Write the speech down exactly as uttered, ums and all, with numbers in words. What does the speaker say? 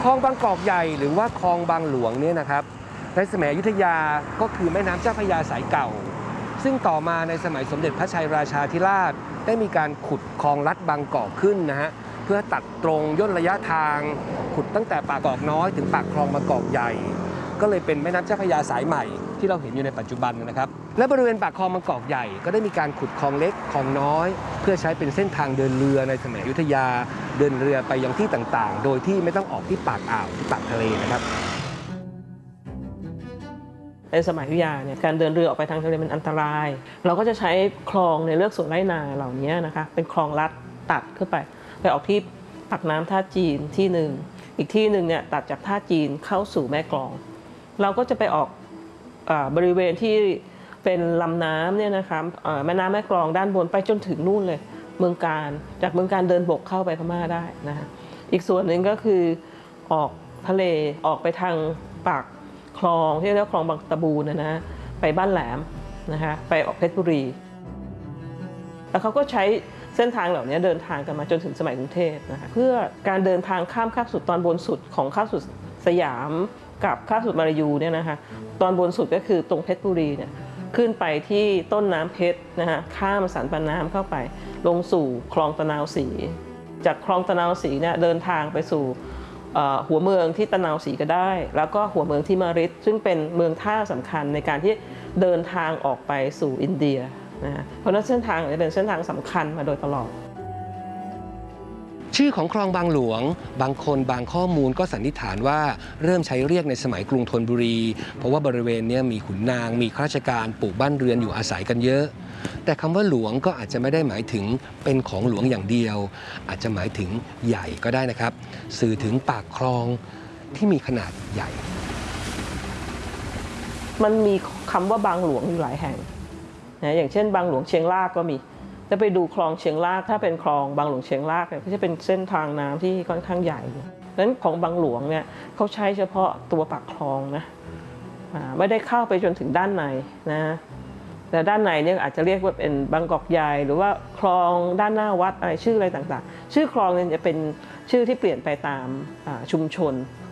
คลองบางกอกใหญ่หรือว่าคลองบางหลวงเนี่ยนะครับในสมัยอยุธยาก็คือแม่น้ำเจ้าพระยาสายเก่าซึ่งต่อมาในสมัยสมเด็จพระชัยราชาธิราชได้มีการขุดคลองลัดบางกอกขึ้นนะฮะเพื่อตัดตรงย่นระยะทางขุดตั้งแต่ปากกอกน้อยถึงปากคลองบางกอกใหญ่ก็เลยเป็นแม่น้ำเจ้าพระยาสายใหม่ที่เราเห็นอยู่ในปัจจุบันนะครับและบริเวณปากคลองบางกอกใหญ่ก็ได้มีการขุดคลองเล็กคลองน้อยเพื่อใช้เป็นเส้นทางเดินเรือในสมัยอยุธยาเดินเรือไปยังที่ต่างๆโดยที่ไม่ต้องออกที่ปากอ่าวที่ปากทะเลนะครับในสมัยอยุธยาเนี่ยการเดินเรือออกไปทางทะเลมันอันตรายเราก็จะใช้คลองในเลือกสวนไร่นาเหล่านี้นะคะเป็นคลองลัดตัดขึ้นไปไปออกที่ปากน้ำท่าจีนที่หนึ่งอีกที่หนึ่งเนี่ยตัดจากท่าจีนเข้าสู่แม่กลองเราก็จะไปออกบริเวณที่เป็นลำน้ำเนี่ยนะคะแม่น้ำแม่กลองด้านบนไปจนถึงนู่นเลยเมืองการจากเมืองการเดินบกเข้าไปพม่าได้นะคะอีกส่วนหนึ่งก็คือออกทะเลออกไปทางปากคลองที่เรียกคลองบางตะบูนะนะไปบ้านแหลมนะคะไปออกเพชรบุรีแล้วเขาก็ใช้เส้นทางเหล่านี้เดินทางกันมาจนถึงสมัยกรุงเทพนะคะเพื่อการเดินทางข้ามคาบสุดตอนบนสุดของคาบสุดสยามกับคาบสุดมาลายูเนี่ยนะคะตอนบนสุดก็คือตรงเพชรบุรีเนี่ยขึ้นไปที่ต้นน้ำเพชรนะคะข้ามสันปะน้ำเข้าไปลงสู่คลองตะนาวศรีจากคลองตะนาวศรีเนี่ยเดินทางไปสู่หัวเมืองที่ตะนาวศรีก็ได้แล้วก็หัวเมืองที่มาริดซึ่งเป็นเมืองท่าสำคัญในการที่เดินทางออกไปสู่อินเดียนะเพราะนั้นเส้นทางนี้เป็นเส้นทางสำคัญมาโดยตลอดชื่อของคลองบางหลวงบางคนบางข้อมูลก็สันนิษฐานว่าเริ่มใช้เรียกในสมัยกรุงธนบุรีเพราะว่าบริเวณนี้มีขุนนางมีข้าราชการปลูกบ้านเรือนอยู่อาศัยกันเยอะแต่คำว่าหลวงก็อาจจะไม่ได้หมายถึงเป็นของหลวงอย่างเดียวอาจจะหมายถึงใหญ่ก็ได้นะครับสื่อถึงปากคลองที่มีขนาดใหญ่มันมีคำว่าบางหลวงอยู่หลายแห่งนะอย่างเช่นบางหลวงเชียงรากก็มีถ้าไปดูคลองเชียงรากถ้าเป็นคลองบางหลวงเชียงรากเนี่ยก็จะเป็นเส้นทางน้ำที่ค่อนข้างใหญ่ดังนั้นของบางหลวงเนี่ยเขาใช้เฉพาะตัวปากคลองนะไม่ได้เข้าไปจนถึงด้านในนะแต่ด้านในเนี่ยอาจจะเรียกว่าเป็นบางกอกใหญ่หรือว่าคลองด้านหน้าวัดอะไรชื่ออะไรต่างๆชื่อคลองเนี่ยจะเป็นชื่อที่เปลี่ยนไปตามชุมชน